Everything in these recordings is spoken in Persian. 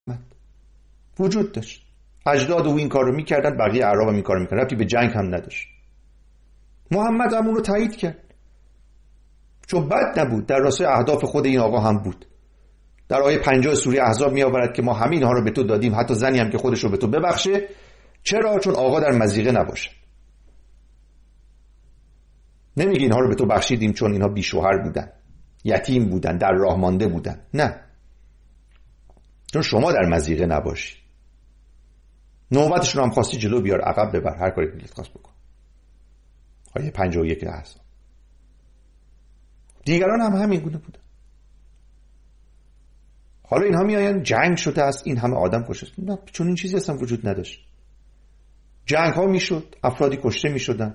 وجود داشت. اجداد او این کار رو میکردن، بقیه اعراب هم این کار رو میکردن، ربطی به جنگ هم نداشت. محمد هم اون رو تایید کرد، چون بد نبود، در راستای اهداف خود این آقا هم بود. در آیه 50 سوره احزاب میآورد که ما همه اینها رو به تو دادیم، حتی زنی هم که خودش رو به تو ببخشه. چرا؟ چون آقا در مضیقه نباشه. نمیگه اینها رو به تو بخشیدیم چون اینها بی شوهر بودن، یتیم بودن، در راه مانده بودن. نه، چون شما در مضیقه نباشی. نوبتشون هم خواستی جلو بیار، عقب ببر، هر کاری دلت خواست بکن. آیه 51 احزاب. دیگران هم همین گونه بودن. حالا اینها میآیند جنگ شده است، این همه آدم کشته. نه، چون این چیزی اصلا وجود نداشت. جنگ ها میشد، افرادی کشته میشدن،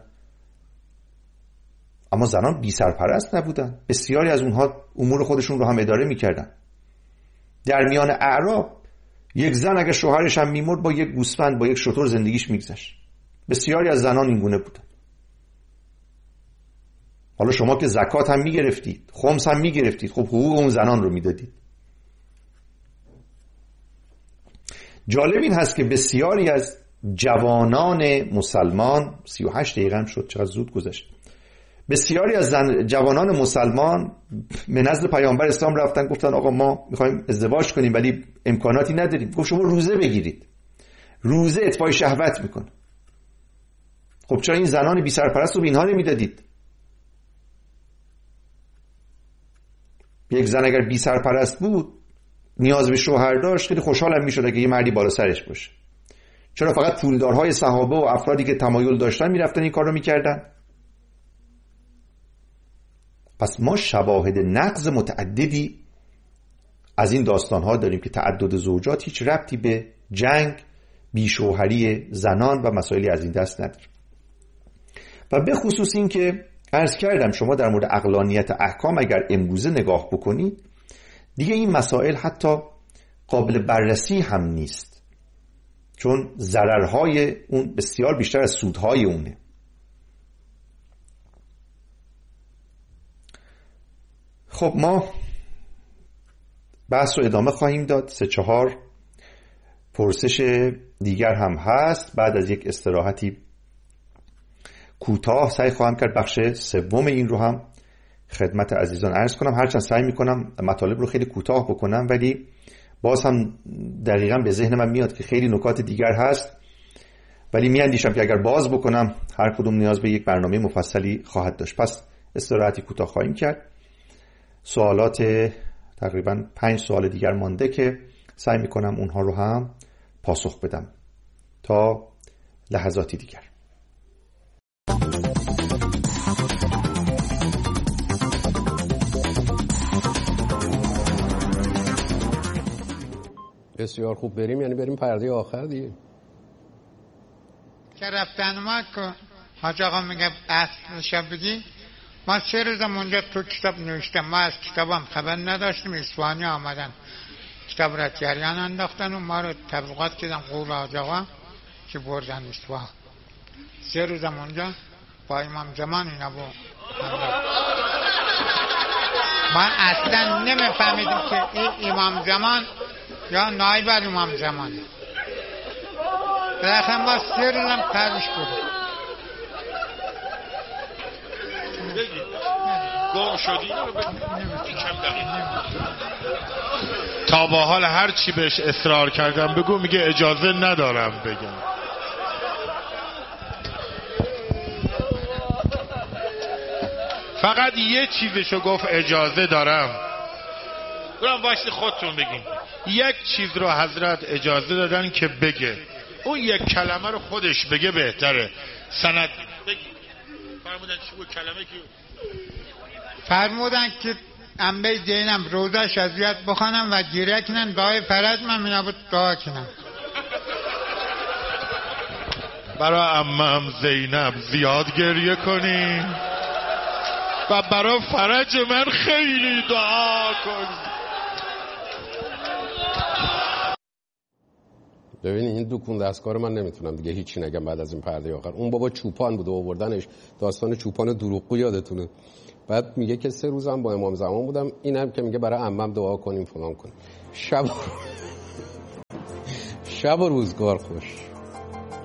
اما زنان بی سرپرست نبودن. بسیاری از اونها امور خودشون رو هم اداره میکردن. در میان اعراب یک زن اگر شوهرش هم میمرد، با یک گوسفند، با یک شتر زندگیش میگذشت. بسیاری از زنان این گونه بودن. حالا شما که زکات هم میگرفتید، خمس هم میگرفتید، خب حقوق اون زنان رو میدادید. جالب این هست که بسیاری از جوانان مسلمان، 38 دقیقه هم شد، چقدر زود گذشت، بسیاری از جوانان مسلمان به نزد پیامبر اسلام رفتن، گفتن آقا ما میخوایم ازدواج کنیم ولی امکاناتی نداریم. گفت شما روزه بگیرید، روزه اطفای شهوت میکنه. خب چرا این زنان بی سرپرست رو به اینها نمیدادید؟ یک زن اگر بی سرپرست بود، نیاز به شوهر داشت، خیلی خوشحالم میشد اگه یه مردی بالا سرش باشه. چرا فقط پولدارهای صحابه و افرادی که تمایل داشتن میرفتن این کار رو میکردن؟ پس ما شواهد نقض متعددی از این داستانها داریم که تعدد زوجات هیچ ربطی به جنگ، بیشوهری زنان و مسائلی از این دست نداره. و به خصوص این که عرض کردم شما در مورد عقلانیت احکام اگر امروزه نگاه بکنید، دیگه این مسائل حتی قابل بررسی هم نیست، چون ضررهای اون بسیار بیشتر از سودهای اونه. خب ما بحث رو ادامه خواهیم داد. 3-4 پرسش دیگر هم هست. بعد از یک استراحتی کوتاه سعی خواهم کرد بخش سوم این رو هم خدمت عزیزان عرض کنم. هرچند سعی میکنم مطالب رو خیلی کوتاه بکنم، ولی باز هم دقیقاً به ذهن من میاد که خیلی نکات دیگر هست، ولی میاندیشم که اگر باز بکنم هر کدوم نیاز به یک برنامه مفصلی خواهد داشت. پس استراحتی کوتاه خواهیم کرد. سوالات تقریباً 5 سوال دیگر مانده که سعی میکنم اونها رو هم پاسخ بدم تا لحظاتی دیگر. بسیار خوب، بریم یعنی بریم پرده آخر دیگه. که رفتن ما حاج آقا میگه اصلش بگی، ما 3 روزم اونجا تو کتاب نوشتم، ما از کتابم خبر نداشتیم، اصفهانی آمدن کتاب را جریان انداختن و ما رو تبلیغات کردن قول حاج آقا که بردن اصفهان. 3 روزم اونجا با امام زمان اینا بود. ما اصلا نمیفهمیدیم که این امام زمان یا نایب امام زمان. بالاخره ما 3 روزم پرش بودیم. گم شدی تا با حال هر چی بهش اصرار کردم بگو، میگه اجازه ندارم بگم. فقط یه چیزشو گفت اجازه دارم. برام واسه خودتون بگین. یک چیز رو حضرت اجازه دادن که بگه، اون یک کلمه رو خودش بگه بهتره. سند بگی. فرمودن چی بود کلمه که فرمودن که انبه دینم روزه شذیت بخوانم و گیره کنن دعای فرج من مینا بود دعا کنم. برای عمم زینب زیاد گریه کنی و برای فرج من خیلی دعا کن. ببین این دکون دستکار من نمیتونم دیگه هیچی نگم بعد از این پرده آخر. اون بابا چوپان بوده آوردنش، داستان چوپان دروغگو یادتونه. بعد میگه که 3 روزم با امام زمان بودم، اینم که میگه برای عمم دعا کنیم فلان کنیم. شب شب و روزگار خوش.